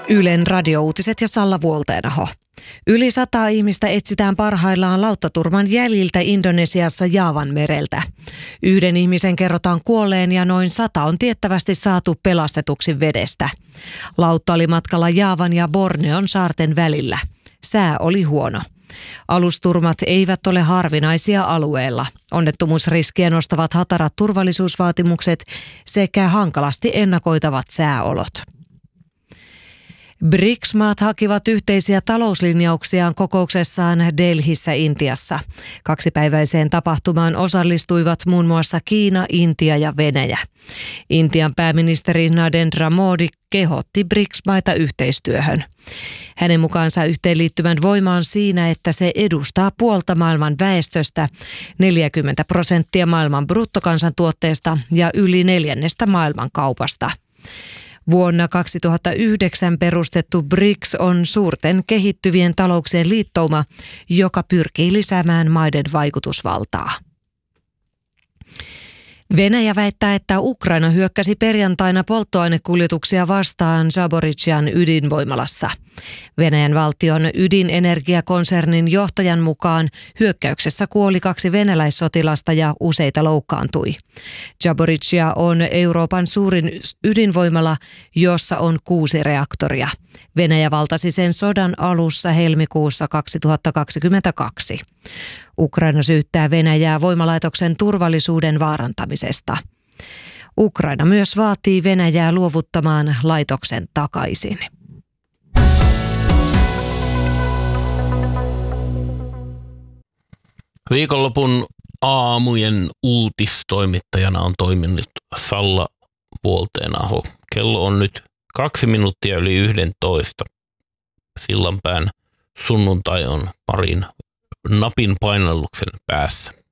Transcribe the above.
Ylen radiouutiset ja Salla Vuolteenaho. Yli 100 ihmistä etsitään parhaillaan lauttaturman jäljiltä Indonesiassa Jaavan mereltä. 1 ihmisen kerrotaan kuolleen ja noin 100 on tiettävästi saatu pelastetuksi vedestä. Lautta oli matkalla Jaavan ja Borneon saarten välillä. Sää oli huono. Alusturmat eivät ole harvinaisia alueella. Onnettomuusriskiä nostavat hatarat turvallisuusvaatimukset sekä hankalasti ennakoitavat sääolot. BRICS-maat hakivat yhteisiä talouslinjauksiaan kokouksessaan Delhissä Intiassa. 2-päiväiseen tapahtumaan osallistuivat muun muassa Kiina, Intia ja Venäjä. Intian pääministeri Narendra Modi kehotti BRICS-maita yhteistyöhön. Hänen mukaansa yhteenliittymän voima on siinä, että se edustaa puolta maailman väestöstä, 40% maailman bruttokansantuotteesta ja yli 1/4 maailman kaupasta. Vuonna 2009 perustettu BRICS on suurten kehittyvien talouksien liittouma, joka pyrkii lisäämään maiden vaikutusvaltaa. Venäjä väittää, että Ukraina hyökkäsi perjantaina polttoainekuljetuksia vastaan Zaporizhzhian ydinvoimalassa. Venäjän valtion ydinenergiakonsernin johtajan mukaan hyökkäyksessä kuoli 2 venäläissotilasta ja useita loukkaantui. Zaporizhzhia on Euroopan suurin ydinvoimala, jossa on 6 reaktoria. Venäjä valtasi sen sodan alussa helmikuussa 2022. Ukraina syyttää Venäjää voimalaitoksen turvallisuuden vaarantamisesta. Ukraina myös vaatii Venäjää luovuttamaan laitoksen takaisin. Viikonlopun aamujen uutistoimittajana on toiminut Salla Vuolteenaho. Kello on nyt 2 minuuttia yli 11. Sillanpään sunnuntai on parin napin painalluksen päässä.